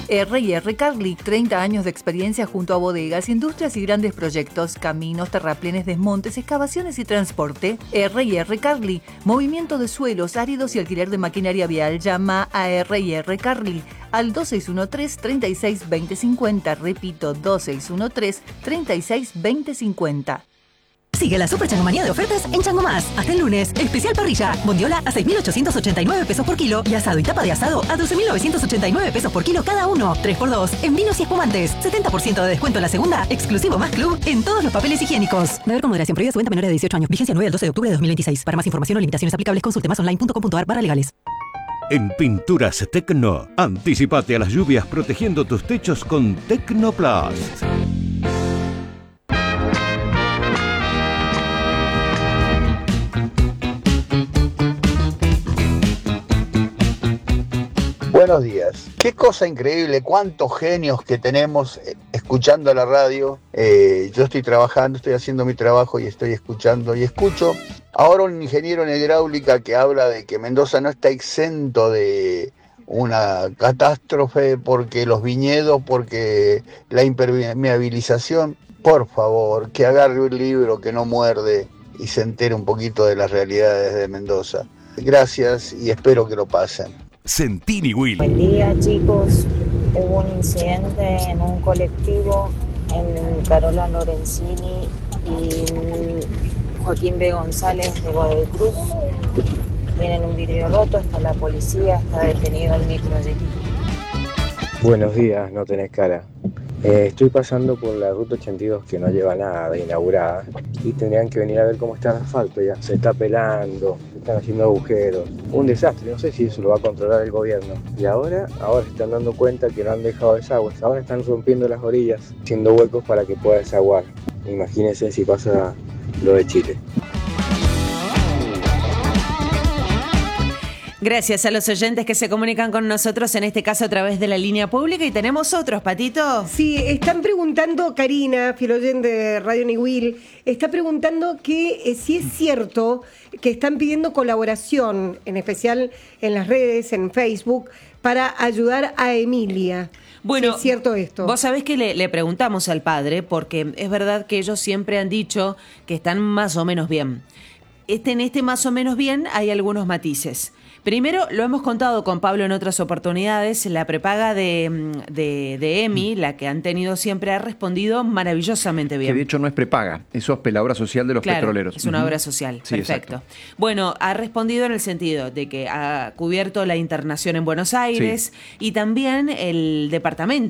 R&R Carly, 30 años de experiencia junto a bodegas, industrias y grandes proyectos, caminos, terraplenes, desmontes, excavaciones y transporte. R&R Carly, movimiento de suelos áridos y alquiler de maquinaria vial. Llama a R&R Carly al 2613-362050. Repito, 2613-362050. Sigue la super changomanía de ofertas en Chango Más. Hasta el lunes, especial parrilla. Bondiola a 6.889 pesos por kilo y asado y tapa de asado a 12.989 pesos por kilo cada uno. 3x2 en vinos y espumantes. 70% de descuento en la segunda, exclusivo más club en todos los papeles higiénicos. Beber con moderación. Prohibida su venta a menores de 18 años. Vigencia 9 al 12 de octubre de 2026. Para más información o limitaciones aplicables, consulte masonline.com.ar/legales. En Pinturas Tecno, anticipate a las lluvias protegiendo tus techos con Tecnoplast. Buenos días. Qué cosa increíble, cuántos genios que tenemos escuchando la radio. Yo estoy trabajando, estoy haciendo mi trabajo y estoy escuchando y escucho. Ahora un ingeniero en hidráulica que habla de que Mendoza no está exento de una catástrofe porque los viñedos, porque la impermeabilización. Por favor, que agarre un libro que no muerde y se entere un poquito de las realidades de Mendoza. Gracias y espero que lo pasen. Sentini Will. Buen día, chicos. Hubo un incidente en un colectivo en Carola Lorenzini y Joaquín B. González de Godoy Cruz. Tienen un vidrio roto, está la policía, está detenido el micro allí. Buenos días, no tenés cara. Estoy pasando por la ruta 82 que no lleva nada de inaugurada y tendrían que venir a ver cómo está el asfalto ya. Se está pelando, se están haciendo agujeros. Un desastre, no sé si eso lo va a controlar el gobierno. Y ahora se están dando cuenta que no han dejado desagües. Ahora están rompiendo las orillas, haciendo huecos para que pueda desaguar. Imagínense si pasa lo de Chile. Gracias a los oyentes que se comunican con nosotros, en este caso a través de la línea pública. Y tenemos otros, Patito. Sí, están preguntando, Karina, fiel oyente de Radio Niwil, está preguntando que si es cierto que están pidiendo colaboración, en especial en las redes, en Facebook, para ayudar a Emilia. Bueno, ¿es cierto esto? Vos sabés que le preguntamos al padre, porque es verdad que ellos siempre han dicho que están más o menos bien. En este más o menos bien hay algunos matices. Primero, lo hemos contado con Pablo en otras oportunidades, la prepaga de EMI, la que han tenido siempre, ha respondido maravillosamente bien. Que de hecho no es prepaga, eso es la obra social de los petroleros. Es una obra social, sí, perfecto. Exacto. Bueno, ha respondido en el sentido de que ha cubierto la internación en Buenos Aires y también el departamento